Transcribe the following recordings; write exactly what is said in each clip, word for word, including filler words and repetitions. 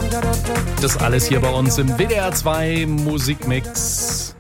Das alles hier bei uns im W D R zwei Musikmix.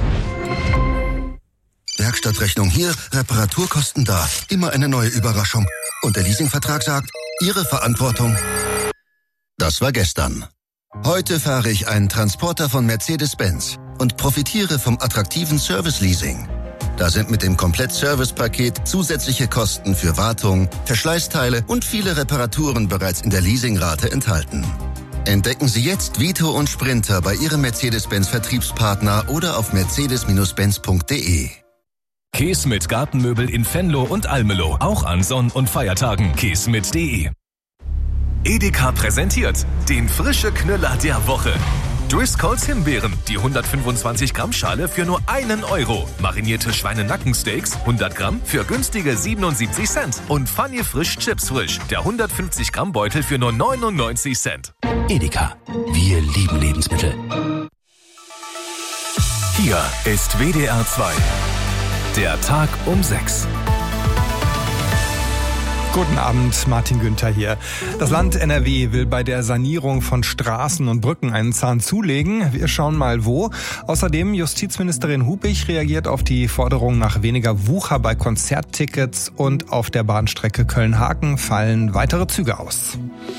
Werkstattrechnung hier, Reparaturkosten da. Immer eine neue Überraschung. Und der Leasingvertrag sagt, Ihre Verantwortung. Das war gestern. Heute fahre ich einen Transporter von Mercedes-Benz und profitiere vom attraktiven Service-Leasing. Da sind mit dem Komplett-Service-Paket zusätzliche Kosten für Wartung, Verschleißteile und viele Reparaturen bereits in der Leasingrate enthalten. Entdecken Sie jetzt Vito und Sprinter bei Ihrem Mercedes-Benz-Vertriebspartner oder auf mercedes Benz punkt de. Käse mit Gartenmöbel in Venlo und Almelo, auch an Sonn- und Feiertagen. käse mit punkt de. Edeka präsentiert den frische Knüller der Woche. Driscolls Himbeeren, die hundertfünfundzwanzig Gramm Schale für nur einen Euro. Marinierte Schweinenackensteaks, hundert Gramm für günstige siebenundsiebzig Cent. Und Funny Frisch Chips Frisch, der hundertfünfzig Gramm Beutel für nur neunundneunzig Cent. Edeka, wir lieben Lebensmittel. Hier ist W D R zwei. Der Tag um sechs. Guten Abend, Martin Günther hier. Das Land N R W will bei der Sanierung von Straßen und Brücken einen Zahn zulegen. Wir schauen mal wo. Außerdem Justizministerin Hubig reagiert auf die Forderung nach weniger Wucher bei Konzerttickets und auf der Bahnstrecke Köln-Haken fallen weitere Züge aus.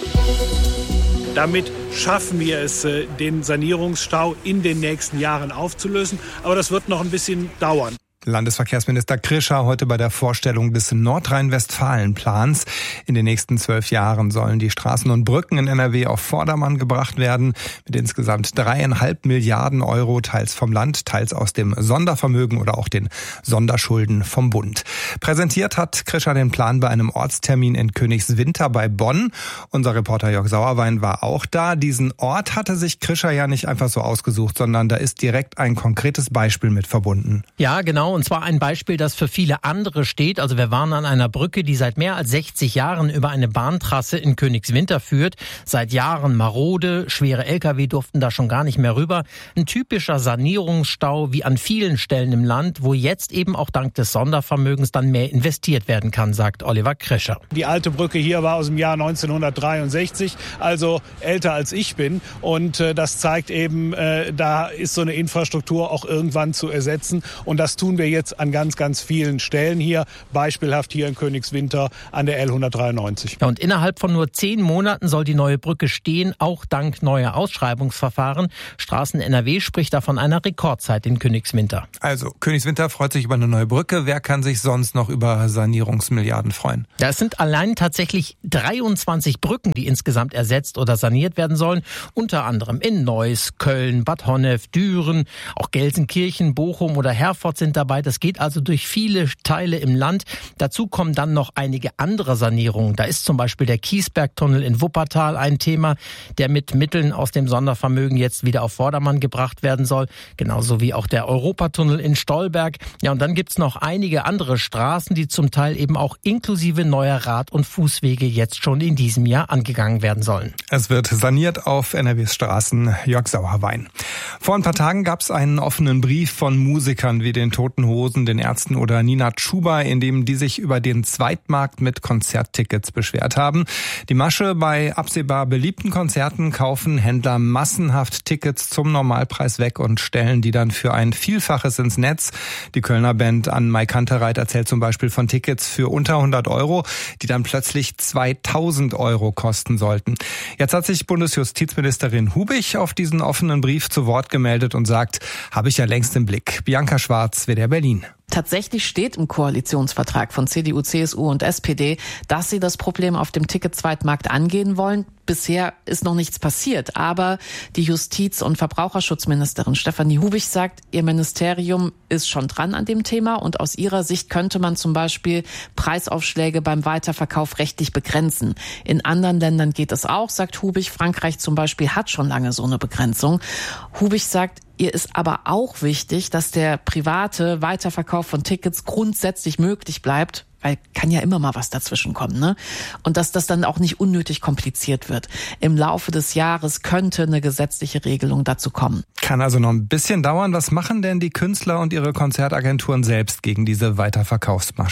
Damit schaffen wir es, den Sanierungsstau in den nächsten Jahren aufzulösen. Aber das wird noch ein bisschen dauern. Landesverkehrsminister Krischer heute bei der Vorstellung des Nordrhein-Westfalen-Plans. In den nächsten zwölf Jahren sollen die Straßen und Brücken in N R W auf Vordermann gebracht werden. Mit insgesamt dreieinhalb Milliarden Euro, teils vom Land, teils aus dem Sondervermögen oder auch den Sonderschulden vom Bund. Präsentiert hat Krischer den Plan bei einem Ortstermin in Königswinter bei Bonn. Unser Reporter Jörg Sauerwein war auch da. Diesen Ort hatte sich Krischer ja nicht einfach so ausgesucht, sondern da ist direkt ein konkretes Beispiel mit verbunden. Ja, genau. Und zwar ein Beispiel, das für viele andere steht. Also wir waren an einer Brücke, die seit mehr als sechzig Jahren über eine Bahntrasse in Königswinter führt. Seit Jahren marode, schwere L K W durften da schon gar nicht mehr rüber. Ein typischer Sanierungsstau wie an vielen Stellen im Land, wo jetzt eben auch dank des Sondervermögens dann mehr investiert werden kann, sagt Oliver Krischer. Die alte Brücke hier war aus dem Jahr neunzehnhundertdreiundsechzig, also älter als ich bin. Und äh, das zeigt eben, äh, da ist so eine Infrastruktur auch irgendwann zu ersetzen. Und das tun wir jetzt an ganz, ganz vielen Stellen hier. Beispielhaft hier in Königswinter an der L hundertdreiundneunzig. Ja, und innerhalb von nur zehn Monaten soll die neue Brücke stehen, auch dank neuer Ausschreibungsverfahren. Straßen N R W spricht da von einer Rekordzeit in Königswinter. Also, Königswinter freut sich über eine neue Brücke. Wer kann sich sonst noch über Sanierungsmilliarden freuen? Ja, es sind allein tatsächlich dreiundzwanzig Brücken, die insgesamt ersetzt oder saniert werden sollen. Unter anderem in Neuss, Köln, Bad Honnef, Düren, auch Gelsenkirchen, Bochum oder Herford sind dabei. Das geht also durch viele Teile im Land. Dazu kommen dann noch einige andere Sanierungen. Da ist zum Beispiel der Kiesbergtunnel in Wuppertal ein Thema, der mit Mitteln aus dem Sondervermögen jetzt wieder auf Vordermann gebracht werden soll. Genauso wie auch der Europatunnel in Stolberg. Ja, und dann gibt's noch einige andere Straßen, die zum Teil eben auch inklusive neuer Rad- und Fußwege jetzt schon in diesem Jahr angegangen werden sollen. Es wird saniert auf N R Ws Straßen. Jörg Sauerwein. Vor ein paar Tagen gab's einen offenen Brief von Musikern wie den Toten Hosen, den Ärzten oder Nina Chuba, in dem die sich über den Zweitmarkt mit Konzerttickets beschwert haben. Die Masche: bei absehbar beliebten Konzerten kaufen Händler massenhaft Tickets zum Normalpreis weg und stellen die dann für ein Vielfaches ins Netz. Die Kölner Band An Mai Kantereit erzählt zum Beispiel von Tickets für unter hundert Euro, die dann plötzlich zweitausend Euro kosten sollten. Jetzt hat sich Bundesjustizministerin Hubig auf diesen offenen Brief zu Wort gemeldet und sagt, habe ich ja längst im Blick. Bianca Schwarz, W D R Berlin. Tatsächlich steht im Koalitionsvertrag von C D U, C S U und S P D, dass sie das Problem auf dem Ticketzweitmarkt angehen wollen. Bisher ist noch nichts passiert, aber die Justiz- und Verbraucherschutzministerin Stefanie Hubig sagt, ihr Ministerium ist schon dran an dem Thema und aus ihrer Sicht könnte man zum Beispiel Preisaufschläge beim Weiterverkauf rechtlich begrenzen. In anderen Ländern geht es auch, sagt Hubig. Frankreich zum Beispiel hat schon lange so eine Begrenzung. Hubig sagt, ihr ist aber auch wichtig, dass der private Weiterverkauf von Tickets grundsätzlich möglich bleibt, weil kann ja immer mal was dazwischen kommen, ne? Und dass das dann auch nicht unnötig kompliziert wird. Im Laufe des Jahres könnte eine gesetzliche Regelung dazu kommen. Kann also noch ein bisschen dauern. Was machen denn die Künstler und ihre Konzertagenturen selbst gegen diese Weiterverkaufsmasche?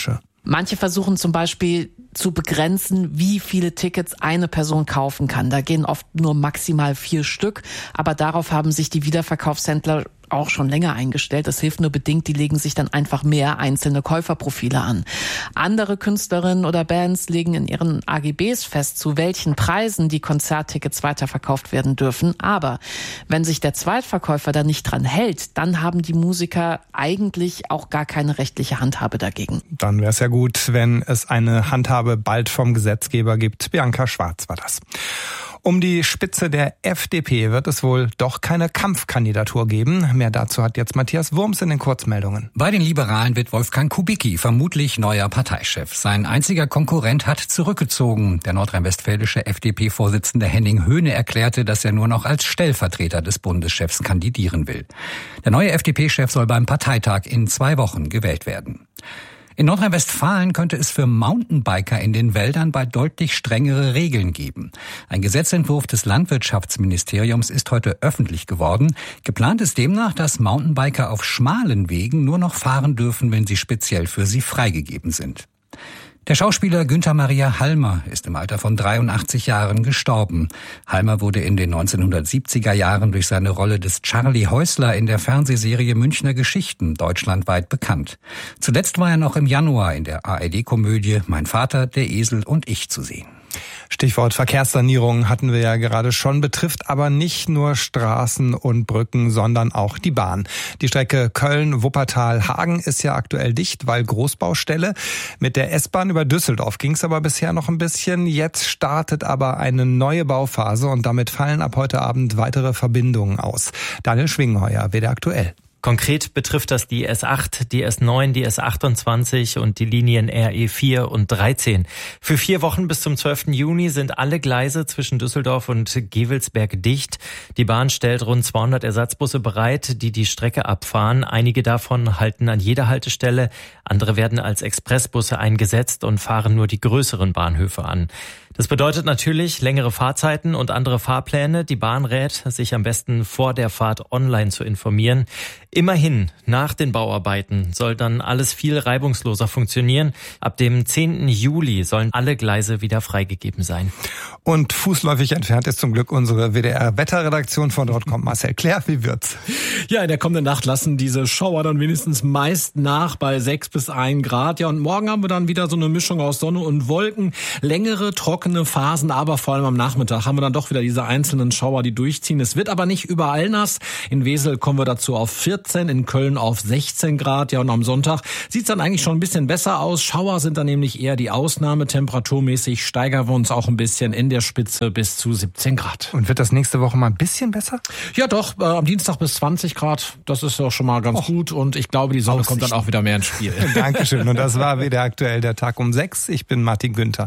Manche versuchen zum Beispiel zu begrenzen, wie viele Tickets eine Person kaufen kann. Da gehen oft nur maximal vier Stück, aber darauf haben sich die Wiederverkaufshändler auch schon länger eingestellt. Das hilft nur bedingt, die legen sich dann einfach mehr einzelne Käuferprofile an. Andere Künstlerinnen oder Bands legen in ihren A G Bs fest, zu welchen Preisen die Konzerttickets weiterverkauft werden dürfen. Aber wenn sich der Zweitverkäufer da nicht dran hält, dann haben die Musiker eigentlich auch gar keine rechtliche Handhabe dagegen. Dann wäre es ja gut, wenn es eine Handhabe bald vom Gesetzgeber gibt. Bianca Schwarz war das. Um die Spitze der F D P wird es wohl doch keine Kampfkandidatur geben. Mehr dazu hat jetzt Matthias Wurms in den Kurzmeldungen. Bei den Liberalen wird Wolfgang Kubicki vermutlich neuer Parteichef. Sein einziger Konkurrent hat zurückgezogen. Der nordrhein-westfälische F D P-Vorsitzende Henning Höhne erklärte, dass er nur noch als Stellvertreter des Bundeschefs kandidieren will. Der neue F D P-Chef soll beim Parteitag in zwei Wochen gewählt werden. In Nordrhein-Westfalen könnte es für Mountainbiker in den Wäldern bald deutlich strengere Regeln geben. Ein Gesetzentwurf des Landwirtschaftsministeriums ist heute öffentlich geworden. Geplant ist demnach, dass Mountainbiker auf schmalen Wegen nur noch fahren dürfen, wenn sie speziell für sie freigegeben sind. Der Schauspieler Günther Maria Halmer ist im Alter von dreiundachtzig Jahren gestorben. Halmer wurde in den neunzehnhundertsiebziger Jahren durch seine Rolle des Charlie Häusler in der Fernsehserie Münchner Geschichten deutschlandweit bekannt. Zuletzt war er noch im Januar in der A R D-Komödie Mein Vater, der Esel und ich zu sehen. Stichwort Verkehrssanierung hatten wir ja gerade schon, betrifft aber nicht nur Straßen und Brücken, sondern auch die Bahn. Die Strecke Köln-Wuppertal-Hagen ist ja aktuell dicht, weil Großbaustelle. Mit der S-Bahn über Düsseldorf ging es aber bisher noch ein bisschen. Jetzt startet aber eine neue Bauphase und damit fallen ab heute Abend weitere Verbindungen aus. Daniel Schwingheuer, W D R aktuell. Konkret betrifft das die S acht, die S neun, die S achtundzwanzig und die Linien R E vier und dreizehn. Für vier Wochen bis zum zwölften Juni sind alle Gleise zwischen Düsseldorf und Gevelsberg dicht. Die Bahn stellt rund zweihundert Ersatzbusse bereit, die die Strecke abfahren. Einige davon halten an jeder Haltestelle, andere werden als Expressbusse eingesetzt und fahren nur die größeren Bahnhöfe an. Das bedeutet natürlich längere Fahrzeiten und andere Fahrpläne. Die Bahn rät, sich am besten vor der Fahrt online zu informieren. Immerhin, nach den Bauarbeiten soll dann alles viel reibungsloser funktionieren. Ab dem zehnten Juli sollen alle Gleise wieder freigegeben sein. Und fußläufig entfernt ist zum Glück unsere W D R-Wetterredaktion. Von dort kommt Marcel Claire. Wie wird's? Ja, in der kommenden Nacht lassen diese Schauer dann wenigstens meist nach bei sechs bis ein Grad. Ja, und morgen haben wir dann wieder so eine Mischung aus Sonne und Wolken. Längere, trockene Phasen, aber vor allem am Nachmittag haben wir dann doch wieder diese einzelnen Schauer, die durchziehen. Es wird aber nicht überall nass. In Wesel kommen wir dazu auf vierzehn, in Köln auf sechzehn Grad. Ja, und am Sonntag sieht's dann eigentlich schon ein bisschen besser aus. Schauer sind dann nämlich eher die Ausnahme. Temperaturmäßig steigern wir uns auch ein bisschen in der Spitze bis zu siebzehn Grad. Und wird das nächste Woche mal ein bisschen besser? Ja, doch. Äh, am Dienstag bis zwanzig Grad. Das ist doch schon mal ganz Och. gut. Und ich glaube, die Sonne Aussicht. kommt dann auch wieder mehr ins Spiel. Dankeschön. Und das war wieder aktuell der Tag um sechs. Ich bin Martin Günther.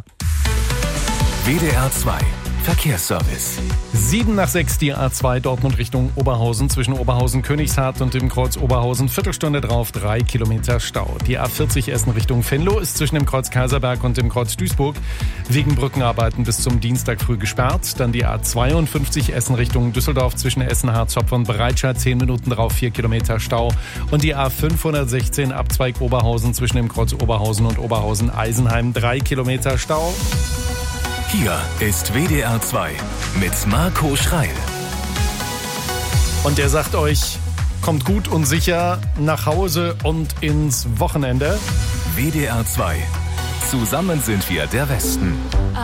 W D R zwei Verkehrsservice. Sieben nach sechs, die A zwei Dortmund Richtung Oberhausen, zwischen Oberhausen-Königshardt und dem Kreuz Oberhausen, Viertelstunde drauf, drei Kilometer Stau. Die A vierzig Essen Richtung Venlo ist zwischen dem Kreuz Kaiserberg und dem Kreuz Duisburg wegen Brückenarbeiten bis zum Dienstag früh gesperrt. Dann die A zweiundfünfzig Essen Richtung Düsseldorf zwischen Essen, Harzopf und Breitscheid, zehn Minuten drauf, vier Kilometer Stau. Und die A fünfhundertsechzehn Abzweig Oberhausen zwischen dem Kreuz Oberhausen und Oberhausen-Eisenheim, drei Kilometer Stau. Hier ist W D R zwei mit Marco Schreil. Und der sagt euch, kommt gut und sicher nach Hause und ins Wochenende. W D R zwei. Zusammen sind wir der Westen.